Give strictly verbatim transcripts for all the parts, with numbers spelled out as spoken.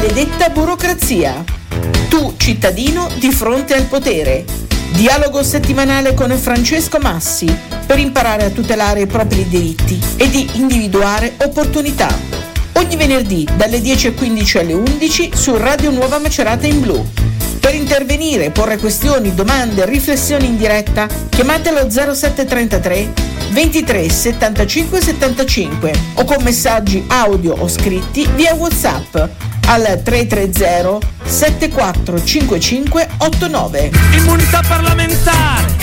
maledetta burocrazia. Tu, cittadino, di fronte al potere. Dialogo settimanale con Francesco Massi per imparare a tutelare i propri diritti e di individuare opportunità. Ogni venerdì dalle dieci e quindici alle undici su Radio Nuova Macerata in Blu. Per intervenire e porre questioni, domande, riflessioni in diretta, chiamate allo zero sette trentatré ventitré settantacinque settantacinque o con messaggi audio o scritti via WhatsApp al tre tre zero sette quattro cinque cinque otto nove. Immunità parlamentare.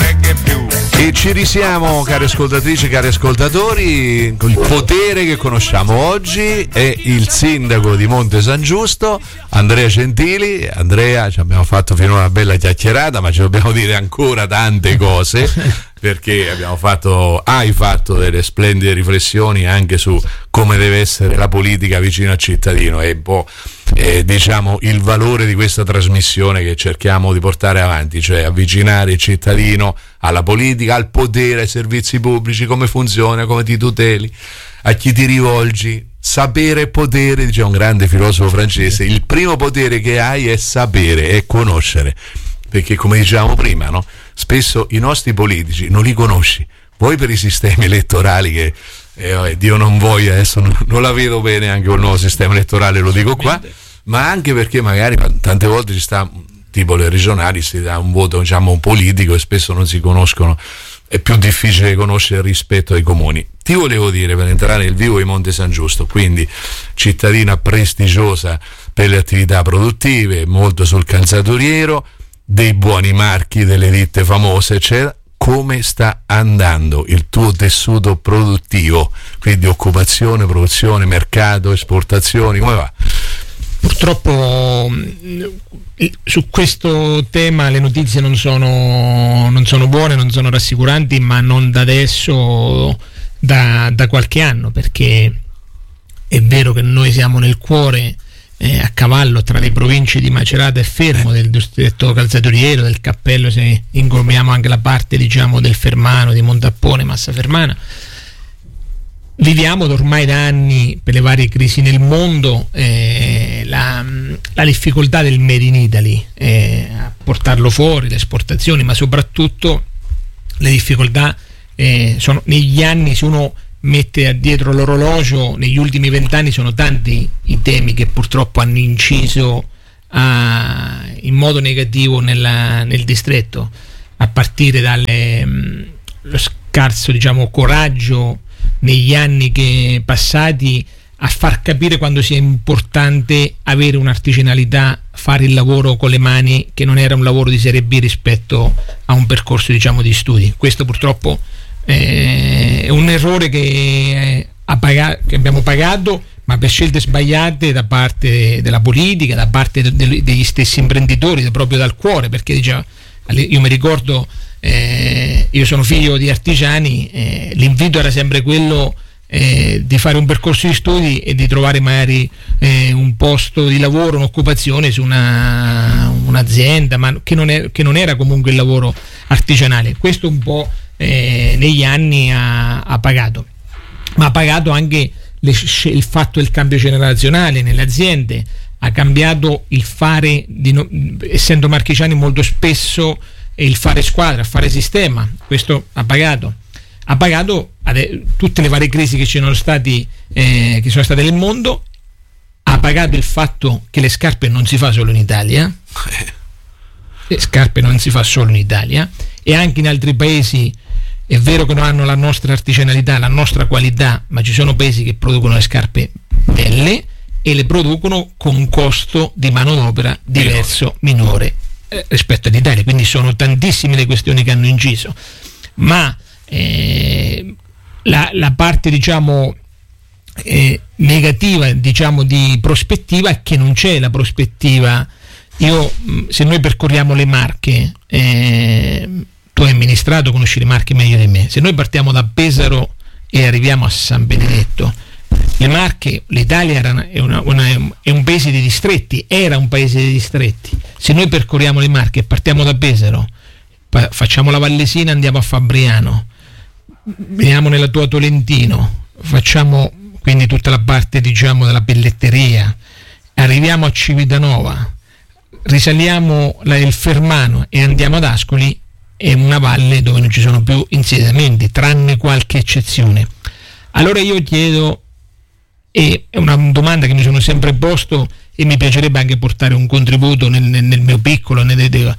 E ci risiamo, cari ascoltatrici, cari ascoltatori, con il potere che conosciamo oggi è il sindaco di Monte San Giusto, Andrea Gentili. Andrea, ci abbiamo fatto finora una bella chiacchierata, ma ci dobbiamo dire ancora tante cose, perché abbiamo fatto, hai fatto delle splendide riflessioni anche su come deve essere la politica vicino al cittadino. È un po' eh, diciamo il valore di questa trasmissione che cerchiamo di portare avanti, cioè avvicinare il cittadino alla politica, al potere, ai servizi pubblici, come funziona, come ti tuteli, a chi ti rivolgi. Sapere e potere, dice un grande filosofo francese, il primo potere che hai è sapere, è conoscere, perché come dicevamo prima, no? Spesso i nostri politici non li conosci, poi per i sistemi elettorali che eh, Dio non voglia, adesso non, non la vedo bene anche col nuovo sistema elettorale, lo dico qua, ma anche perché magari tante volte ci sta, tipo le regionali, si dà un voto, diciamo, politico e spesso non si conoscono, è più difficile conoscere rispetto ai comuni. Ti volevo dire, per entrare nel vivo di Monte San Giusto, quindi cittadina prestigiosa per le attività produttive, molto sul calzaturiero, dei buoni marchi, delle ditte famose, eccetera. Come sta andando il tuo tessuto produttivo? Quindi occupazione, produzione, mercato, esportazioni, come va? Purtroppo su questo tema le notizie non sono, non sono buone, non sono rassicuranti, ma non da adesso, da, da qualche anno, perché è vero che noi siamo nel cuore, eh, a cavallo tra le province di Macerata e Fermo, del distretto calzaturiero, del Cappello, se inglobiamo anche la parte, diciamo, del Fermano, di Montappone, Massa Fermana. Viviamo ormai da anni, per le varie crisi nel mondo, eh, la, la difficoltà del Made in Italy, eh, a portarlo fuori, le esportazioni, ma soprattutto le difficoltà eh, sono negli anni, se uno mette dietro l'orologio, negli ultimi vent'anni sono tanti i temi che purtroppo hanno inciso a, in modo negativo nella, nel distretto, a partire dallo scarso, diciamo, coraggio negli anni che passati a far capire quando sia importante avere un'artigianalità, fare il lavoro con le mani, che non era un lavoro di serie B rispetto a un percorso, diciamo, di studi. Questo purtroppo eh, è un errore che, eh, ha pagato, che abbiamo pagato, ma per scelte sbagliate da parte della politica, da parte de- de- degli stessi imprenditori, proprio dal cuore, perché diciamo, io mi ricordo, eh, io sono figlio di artigiani, eh, l'invito era sempre quello eh, di fare un percorso di studi e di trovare magari eh, un posto di lavoro, un'occupazione su una, un'azienda, ma che non, è, che non era comunque il lavoro artigianale. Questo un po' eh, negli anni ha, ha pagato, ma ha pagato anche le, il fatto del cambio generazionale nelle aziende, ha cambiato il fare, di no, essendo marchigiani molto spesso il fare squadra, fare sistema. Questo ha pagato, ha pagato ade- tutte le varie crisi che ci sono stati, eh, che sono state nel mondo, ha pagato il fatto che le scarpe non si fa solo in Italia, le scarpe non si fa solo in Italia, e anche in altri paesi è vero che non hanno la nostra artigianalità, la nostra qualità, ma ci sono paesi che producono le scarpe belle e le producono con un costo di manodopera diverso, minore eh, rispetto all'Italia. Quindi sono tantissime le questioni che hanno inciso, ma eh, la, la parte, diciamo, eh, negativa, diciamo, di prospettiva è che non c'è la prospettiva. Io, se noi percorriamo le Marche, eh, tu hai amministrato, conosci le Marche meglio di me, se noi partiamo da Pesaro e arriviamo a San Benedetto, le Marche, l'Italia era è, una, una, è un paese di distretti, era un paese di distretti. Se noi percorriamo le Marche e partiamo da Pesaro, pa- facciamo la Vallesina, andiamo a Fabriano, veniamo nella tua Tolentino, facciamo quindi tutta la parte, diciamo, della pelletteria, arriviamo andiamo a Civitanova, risaliamo la, il Fermano e andiamo ad Ascoli, è una valle dove non ci sono più insediamenti, tranne qualche eccezione. Allora io chiedo, e è una domanda che mi sono sempre posto e mi piacerebbe anche portare un contributo nel, nel, nel mio piccolo, nel,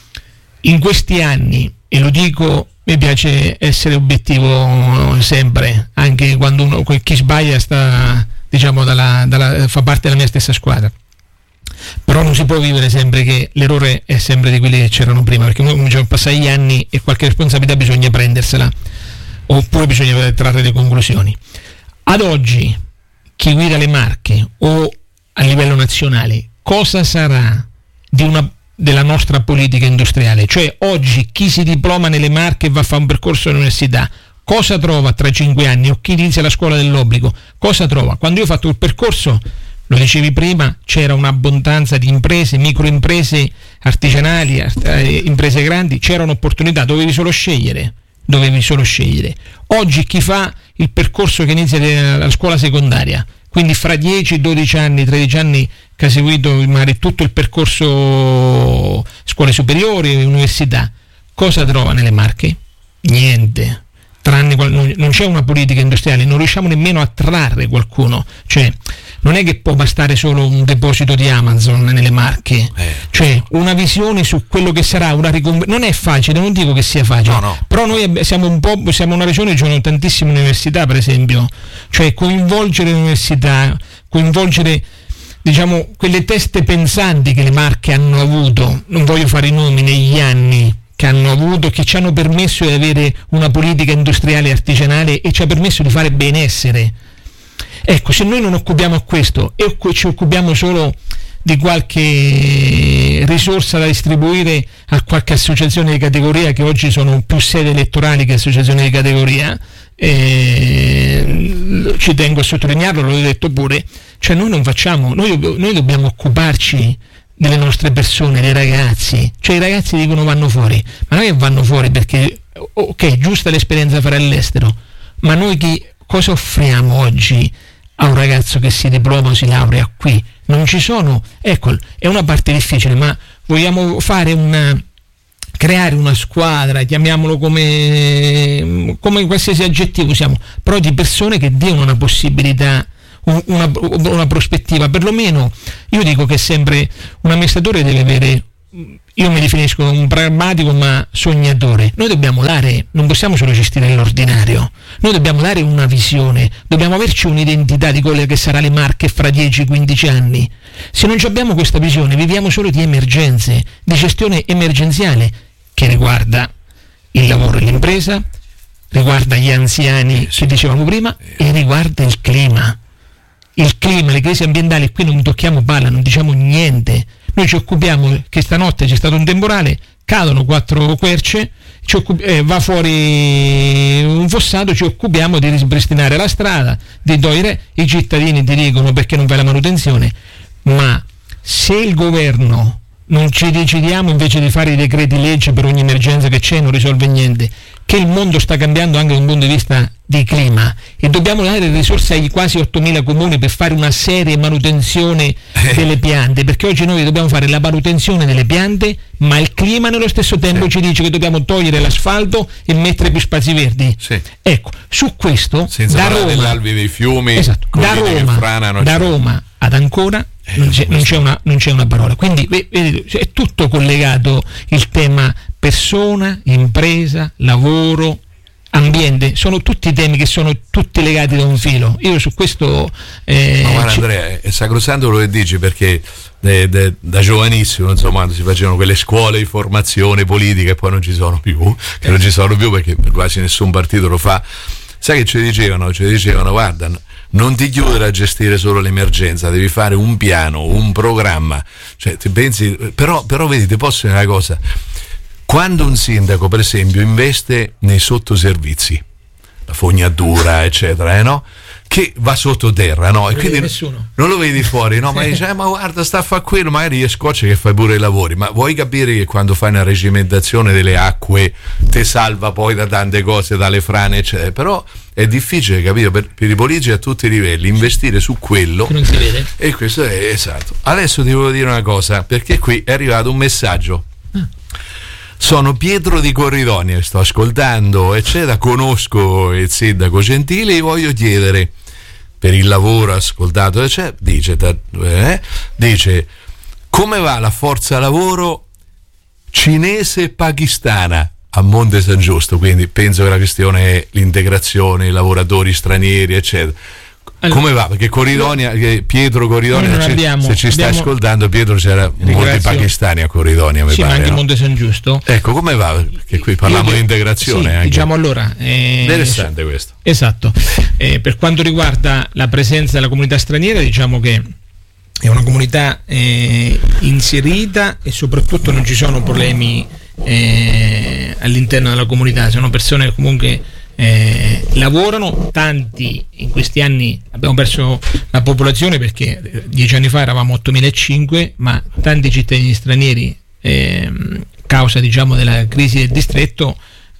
in questi anni, e lo dico, mi piace essere obiettivo sempre, anche quando uno, chi sbaglia sta, diciamo, dalla, dalla, fa parte della mia stessa squadra. Però non si può vivere sempre che l'errore è sempre di quelli che c'erano prima, perché noi cominciamo a passare gli anni e qualche responsabilità bisogna prendersela, oppure bisogna trarre le conclusioni. Ad oggi chi guida le Marche o a livello nazionale, cosa sarà di una, della nostra politica industriale? Cioè oggi chi si diploma nelle Marche e va a fare un percorso all'università, cosa trova tra cinque anni? O chi inizia la scuola dell'obbligo, cosa trova? Quando io ho fatto il percorso, lo dicevi prima, c'era un'abbondanza di imprese, microimprese artigianali, eh, imprese grandi, c'era un'opportunità, dovevi solo scegliere, dovevi solo scegliere. Oggi chi fa il percorso che inizia la scuola secondaria, quindi fra dieci, dodici anni, tredici anni che ha seguito magari tutto il percorso scuole superiori e università, cosa trova nelle Marche? Niente. Tranne, non c'è una politica industriale, non riusciamo nemmeno a trarre qualcuno, cioè non è che può bastare solo un deposito di Amazon nelle Marche, eh. cioè una visione su quello che sarà una riconversione. Non è facile, non dico che sia facile, no, no. Però noi siamo un po', siamo una regione dove ci sono tantissime università, per esempio, cioè coinvolgere le università, coinvolgere, diciamo, quelle teste pensanti che le Marche hanno avuto, non voglio fare i nomi, negli anni che hanno avuto, che ci hanno permesso di avere una politica industriale e artigianale e ci ha permesso di fare benessere. Ecco, se noi non occupiamo a questo e ci occupiamo solo di qualche risorsa da distribuire a qualche associazione di categoria, che oggi sono più sedi elettorali che associazioni di categoria, eh, ci tengo a sottolinearlo, l'ho detto pure, cioè noi non facciamo, noi, noi dobbiamo occuparci delle nostre persone, dei ragazzi, cioè i ragazzi dicono vanno fuori, ma non è che vanno fuori perché, ok, giusta l'esperienza fare all'estero, ma noi chi, cosa offriamo oggi a un ragazzo che si diploma o si laurea qui? Non ci sono, ecco, è una parte difficile, ma vogliamo fare una, creare una squadra, chiamiamolo come, come qualsiasi aggettivo usiamo, però di persone che diano una possibilità, una, una prospettiva. Perlomeno io dico che sempre un amministratore deve avere, io mi definisco un pragmatico ma sognatore. Noi dobbiamo dare, non possiamo solo gestire l'ordinario, noi dobbiamo dare una visione, dobbiamo averci un'identità di quelle che sarà le Marche fra dieci quindici anni. Se non abbiamo questa visione viviamo solo di emergenze, di gestione emergenziale che riguarda il lavoro e l'impresa, riguarda gli anziani che dicevamo prima e riguarda il clima. Il clima, le crisi ambientali, qui non tocchiamo palla, non diciamo niente. Noi ci occupiamo che stanotte c'è stato un temporale, cadono quattro querce, ci occup- eh, va fuori un fossato, ci occupiamo di ripristinare la strada, di togliere, i cittadini ti dicono perché non fai la manutenzione, ma se il governo non ci decidiamo invece di fare i decreti legge per ogni emergenza che c'è, non risolve niente, che il mondo sta cambiando anche da un punto di vista di clima e dobbiamo dare risorse ai quasi ottomila comuni per fare una seria manutenzione delle piante, perché oggi noi dobbiamo fare la manutenzione delle piante, ma il clima nello stesso tempo sì. ci dice che dobbiamo togliere l'asfalto e mettere più spazi verdi. Sì. Ecco, su questo senza da Roma, dell'albi dei fiumi, esatto, da Roma, frana, da Roma ad Ancona Eh, non, c'è, non, c'è una, non c'è una parola, quindi vedi, è tutto collegato, il tema persona, impresa, lavoro, ambiente, sono tutti temi che sono tutti legati da un filo. Io su questo eh, ma guarda, Andrea, è sacrosanto quello che dici, perché de, de, da giovanissimo, insomma, quando si facevano quelle scuole di formazione politica e poi non ci sono più, che non ci sono più perché quasi nessun partito lo fa, sai che ci dicevano? Ci dicevano guarda, non ti chiudere a gestire solo l'emergenza, devi fare un piano, un programma, cioè ti pensi, però, però vedi, ti posso dire una cosa, quando un sindaco per esempio investe nei sottoservizi, la fognatura eccetera, eh, no? che va sottoterra, no? Non E quindi nessuno. non lo vedi fuori, no? Ma dice, eh, ma guarda, sta a fare quello, magari gli scoccia che fai pure i lavori. Ma vuoi capire che quando fai una regimentazione delle acque te salva poi da tante cose, dalle frane, eccetera. Però è difficile, capito? Per, per i politici a tutti i livelli investire su quello. Che non si vede. E questo è esatto. Adesso ti volevo dire una cosa, perché qui è arrivato un messaggio. Ah. Sono Pietro di Corridonia, sto ascoltando, eccetera, conosco il sindaco Gentili e voglio chiedere, per il lavoro ascoltato, eccetera, dice, eh, dice come va la forza lavoro cinese e pakistana a Monte San Giusto, quindi penso che la questione è l'integrazione, i lavoratori stranieri, eccetera. Allora, come va? Perché Corridonia, che Pietro Corridonia, ci, abbiamo, se ci stai abbiamo, ascoltando, Pietro, c'era molti pakistani a Corridonia, mi sì, pare, ma anche no? Monte San Giusto. Ecco, come va? Perché qui parliamo di integrazione. Sì, anche. Diciamo allora. Eh, Interessante questo. Esatto. Eh, per quanto riguarda la presenza della comunità straniera, diciamo che è una comunità eh, inserita e soprattutto non ci sono problemi eh, all'interno della comunità, sono persone che comunque Eh, lavorano. Tanti in questi anni abbiamo perso la popolazione perché dieci anni fa eravamo ottomilacinquecento, ma tanti cittadini stranieri eh, causa diciamo della crisi del distretto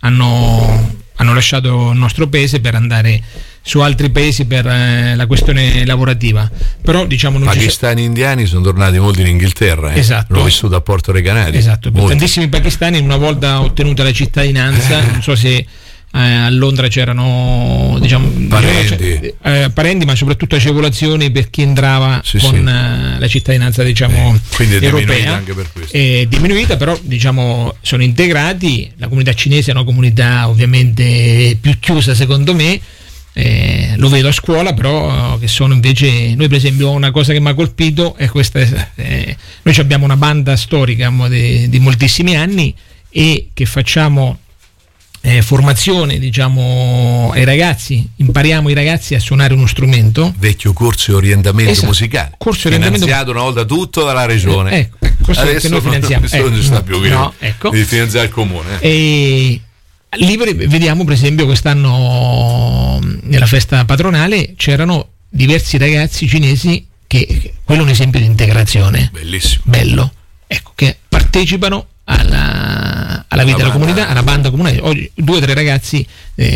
hanno, hanno lasciato il nostro paese per andare su altri paesi per eh, la questione lavorativa. Però diciamo non pakistani ci... indiani sono tornati molti in Inghilterra, eh? Esatto. L'ho vissuto a Porto Recanati. Esatto, tantissimi pakistani una volta ottenuta la cittadinanza, non so se Eh, a Londra c'erano diciamo parenti. Diciamo, eh, parenti, ma soprattutto agevolazioni per chi entrava sì, con sì. Eh, la cittadinanza diciamo eh, quindi è europea, diminuita anche per questo. È diminuita, però diciamo sono integrati. La comunità cinese è una comunità ovviamente più chiusa secondo me, eh, lo vedo a scuola, però che sono invece, noi per esempio una cosa che mi ha colpito è questa, eh, noi abbiamo una banda storica di, di moltissimi anni e che facciamo Eh, formazione diciamo ai ragazzi, impariamo i ragazzi a suonare uno strumento, vecchio corso di orientamento esatto. musicale, corso orientamento finanziato una volta tutto dalla regione, eh, ecco, questo adesso che noi finanziamo, non, non ci sta più, no, ecco. di finanziare il comune, eh. E lì vediamo per esempio quest'anno nella festa patronale c'erano diversi ragazzi cinesi che, quello è un esempio di integrazione bellissimo, bello, ecco, che partecipano alla, alla vita della comunità, alla banda comunale. Oggi due o tre ragazzi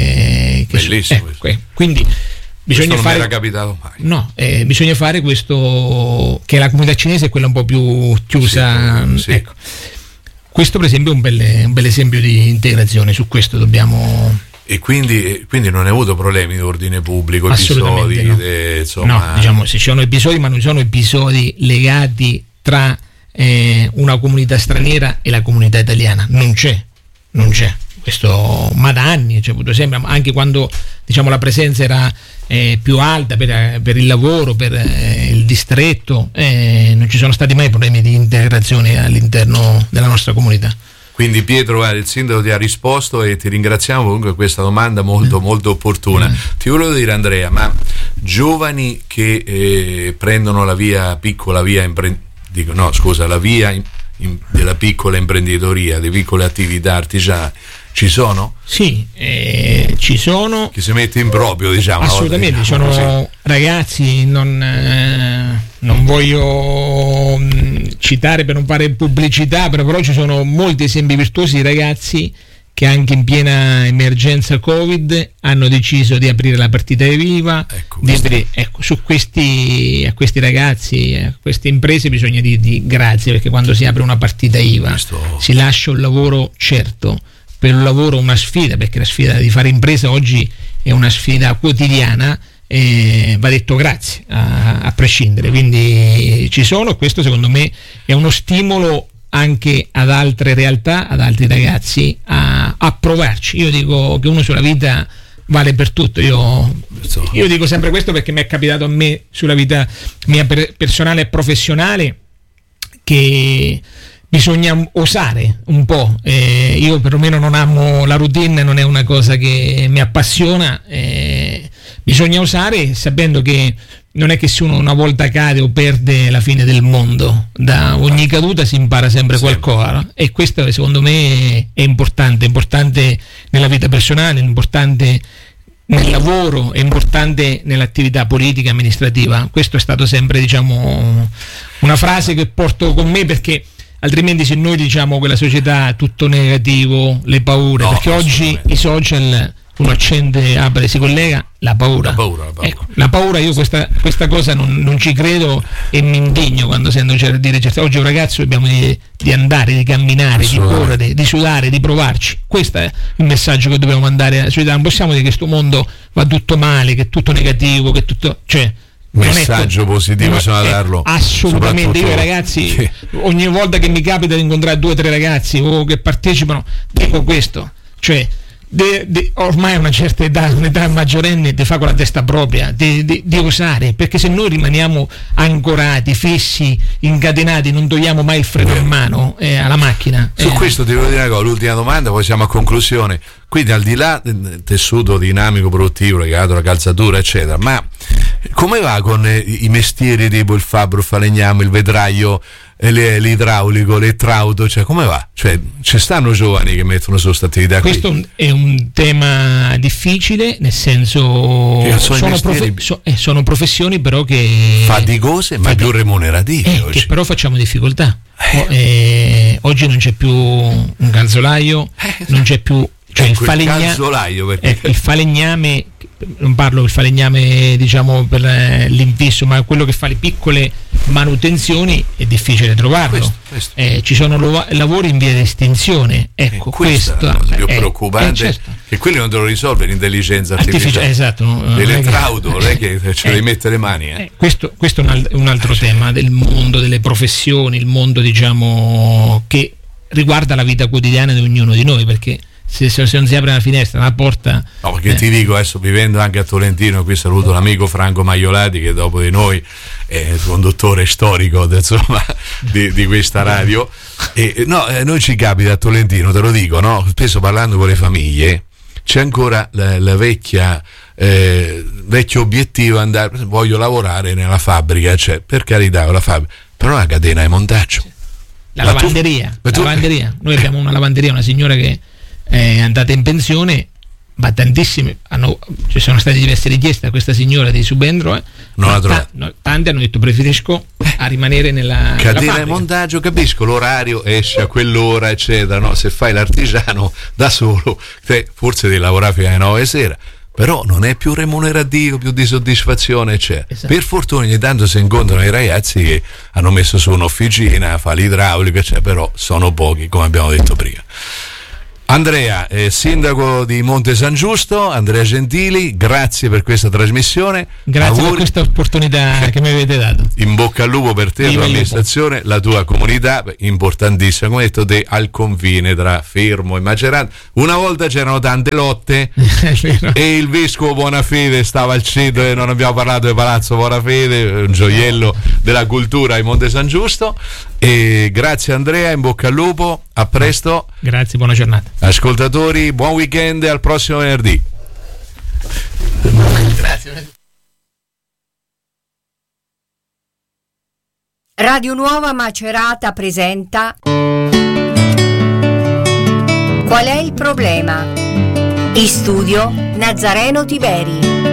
eh, che bellissimo, sono, eh, quindi bisogna non fare, mi era capitato mai. No, eh, bisogna fare questo, che la comunità cinese è quella un po' più chiusa, sì, sì. Ecco. Questo per esempio è un bel, un bel esempio di integrazione, su questo dobbiamo. E quindi, quindi non hai avuto problemi di ordine pubblico, episodi no. de, insomma... no, diciamo se ci sono episodi, ma non sono episodi legati tra Eh, una comunità straniera e la comunità italiana, non c'è, non c'è questo, ma da anni c'è avuto sempre, anche quando diciamo la presenza era eh, più alta per, per il lavoro, per eh, il distretto, eh, non ci sono stati mai problemi di integrazione all'interno della nostra comunità. Quindi Pietro, il sindaco ti ha risposto e ti ringraziamo comunque per questa domanda molto mm. molto opportuna. Mm. Ti volevo dire, Andrea, ma giovani che eh, prendono la via piccola, via imprenditoriale, dico no scusa la via in, in, della piccola imprenditoria, di piccole attività artigiane, ci sono? Sì, eh, ci sono. Che si mette in proprio, diciamo. Assolutamente, ci sono così. Ragazzi, non, eh, non voglio mh, citare per non fare pubblicità, però, però ci sono molti esempi virtuosi di ragazzi che anche in piena emergenza Covid hanno deciso di aprire la partita IVA, ecco, di aprire, ecco, su questi, a questi ragazzi, a queste imprese bisogna dirgli grazie, perché quando si apre una partita IVA questo... si lascia un lavoro certo, per un lavoro una sfida, perché la sfida di fare impresa oggi è una sfida quotidiana, e va detto grazie a, a prescindere, quindi ci sono, questo secondo me è uno stimolo anche ad altre realtà, ad altri ragazzi a, a provarci. Io dico che uno sulla vita vale per tutto, io, io dico sempre questo perché mi è capitato a me sulla vita mia per, personale e professionale che bisogna osare un po', eh, io perlomeno non amo la routine, non è una cosa che mi appassiona, eh, bisogna osare sapendo che non è che se uno una volta cade o perde la fine del mondo, da ogni caduta si impara sempre qualcosa, no? E questo secondo me è importante, importante nella vita personale, importante nel lavoro, è importante nell'attività politica e amministrativa. Questo è stato sempre, diciamo, una frase che porto con me, perché altrimenti se noi diciamo che la società è tutto negativo, le paure, no, perché oggi i social, uno accende, apre, si collega, la paura. La paura, la paura. Ecco, la paura, io questa, questa cosa non, non ci credo e mi indigno quando sento dire certe. Oggi un ragazzo dobbiamo di, di andare, di camminare, di correre, di sudare, di provarci. Questo è il messaggio che dobbiamo mandare alla società. Non possiamo dire che questo mondo va tutto male, che è tutto negativo, che è tutto, cioè, messaggio positivo bisogna darlo, assolutamente. Io ai ragazzi, sì, ogni volta che mi capita di incontrare due o tre ragazzi o che partecipano, dico questo, cioè De, de, ormai a una certa età, un'età maggiorenne, ti fa con la testa propria di, di, di osare, perché se noi rimaniamo ancorati, fissi, incatenati, non togliamo mai il freno in mano eh, alla macchina. Su eh. questo ti devo dire una cosa, l'ultima domanda, poi siamo a conclusione. Quindi al di là del tessuto dinamico produttivo legato alla calzatura eccetera, ma come va con eh, i mestieri tipo il fabbro, il falegname, il vedraio, l'idraulico, l'elettrauto, cioè come va? Cioè ci stanno giovani che mettono su questa attività? Questo qui è un tema difficile, nel senso sono, sono, profe- so, eh, sono professioni però che faticose ma più remunerative, eh, oggi. Che però facciamo difficoltà. Eh. Eh, oggi non c'è più un calzolaio, non c'è più, cioè ecco, il falegname, il calzolaio perché... eh, il falegname, non parlo del falegname diciamo per eh, l'infisso, ma quello che fa le piccole manutenzioni è difficile trovarlo. Questo, questo. Eh, ci sono lo- lavori in via di estinzione, ecco, eh, questo è la cosa più eh, preoccupante, eh, certo. che quelli non te lo risolve l'intelligenza artificiale, esatto, no, l'elettrauto, non è che ce eh, devi mettere le mani eh. Eh, questo, questo è un, al- un altro tema del mondo delle professioni, il mondo diciamo che riguarda la vita quotidiana di ognuno di noi, perché Se, se non si apre una finestra, una porta. No, perché eh. ti dico, adesso vivendo anche a Tolentino, qui saluto l'amico Franco Maiolati che dopo di noi è il conduttore storico insomma, di, di questa radio. E, no, eh, noi ci capita a Tolentino, te lo dico, no? Spesso parlando con le famiglie c'è ancora la, la vecchia eh, vecchio obiettivo, andare, voglio lavorare nella fabbrica, cioè, per carità, la fabbrica, però la catena di montaggio. La Ma lavanderia, tu, la lavanderia. Noi abbiamo una lavanderia, una signora che è andata in pensione, ma tantissime hanno, ci sono state diverse richieste a questa signora di subentro, eh, non la ta- no, tanti hanno detto preferisco a rimanere nella catena di montaggio, capisco l'orario, esce a quell'ora eccetera, no? Se fai l'artigiano da solo te, forse devi lavorare fino alle nove sera, però non è più remunerativo, più di soddisfazione c'è. Esatto. Per fortuna ogni tanto si incontrano i ragazzi che hanno messo su un'officina, fa l'idraulica, cioè, però sono pochi, come abbiamo detto prima. Andrea, eh, sindaco di Monte San Giusto, Andrea Gentili, grazie per questa trasmissione. Grazie Auguri. per questa opportunità che mi avete dato. In bocca al lupo per te, la tua amministrazione, la tua comunità, importantissima, come detto te, al confine tra Fermo e Macerata. Una volta c'erano tante lotte e il vescovo Bonafede stava al centro, e non abbiamo parlato di Palazzo Bonafede, un gioiello della cultura di Monte San Giusto. E grazie Andrea, in bocca al lupo, a presto. Grazie, buona giornata. Ascoltatori, buon weekend e al prossimo venerdì. Grazie. Radio Nuova Macerata presenta Qual è il problema? In studio Nazareno Tiberi.